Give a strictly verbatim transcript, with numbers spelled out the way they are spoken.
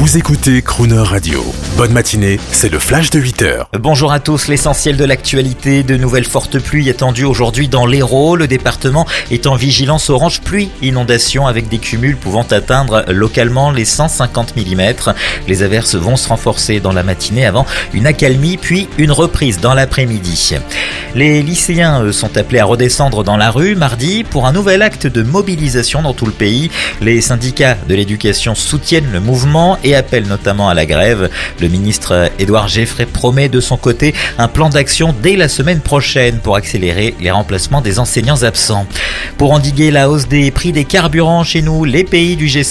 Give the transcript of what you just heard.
Vous écoutez Crooner Radio. Bonne matinée, c'est le flash de huit heures. Bonjour à tous, l'essentiel de l'actualité. De nouvelles fortes pluies attendues aujourd'hui dans l'Hérault. Le département est en vigilance orange pluie inondation avec des cumuls pouvant atteindre localement les cent cinquante millimètres. Les averses vont se renforcer dans la matinée avant une accalmie puis une reprise dans l'après-midi. Les lycéens eux, sont appelés à redescendre dans la rue mardi pour un nouvel acte de mobilisation dans tout le pays. Les syndicats de l'éducation soutiennent le mouvement et appellent notamment à la grève. Le ministre Édouard Geffray promet de son côté un plan d'action dès la semaine prochaine pour accélérer les remplacements des enseignants absents. Pour endiguer la hausse des prix des carburants chez nous, les pays du G